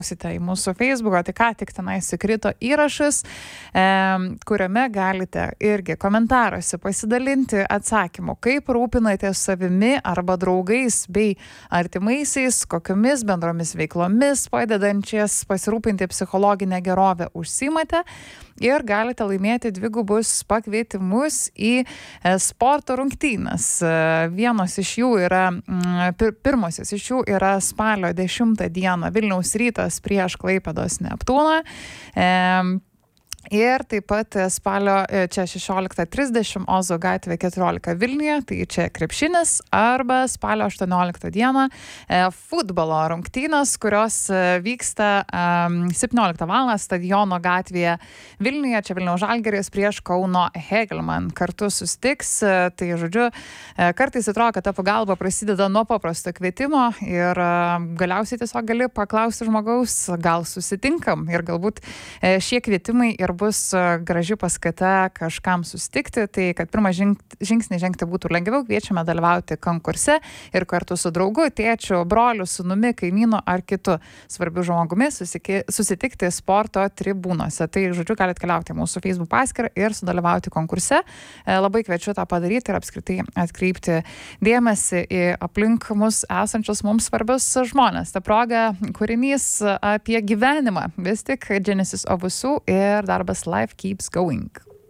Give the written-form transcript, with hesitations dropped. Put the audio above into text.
Į mūsų Facebooką, tai ką tik tenai sukrito įrašas, kuriame galite irgi komentaruose pasidalinti atsakymu, kaip rūpinatės savimi arba draugais bei artimaisiais, kokiomis bendromis veiklomis padedančias pasirūpinti psichologinę gerovę užsiimate ir galite laimėti 2 pakvietimus į sporto rungtynes. Pirmosios iš jų yra spalio 10 dieną Vilniaus Rytas prieš Klaipėdos Neptūną. Ir taip pat spalio čia 16:30 Ozo gatvė 14 Vilniuje, tai čia krepšinis, arba spalio 18 dieną futbolo rungtynės, kurios vyksta 17 val. Stadiono gatvėje Vilniuje, čia Vilniaus Žalgiris prieš Kauno Hegelman kartu susitiks. Tai žodžiu, kartais atrodo, kad ta pagalba prasideda nuo paprasto kvietimo ir galiausiai tiesiog gali paklausti žmogaus, gal susitinkam, ir galbūt šie kvietimai ir bus graži paskata kažkam susitikti. Tai kad pirmą žingsnį žengti būtų lengviau, kviečiame dalyvauti konkurse ir kartu su draugu, tėčiu, broliu, sūnumi, kaimynu ar kitu svarbiu žmogumi susitikti sporto tribūnose. Tai žodžiu, galite keliauti mūsų Facebook paskyrą ir sudalyvauti konkurse. Labai kviečiu tą padaryti ir apskritai atkreipti dėmesį į aplink mus esančius mums svarbius žmonės. Ta proga kūrinys apie gyvenimą. Vis tik Genesis of Usu ir darbas Life Keeps Going.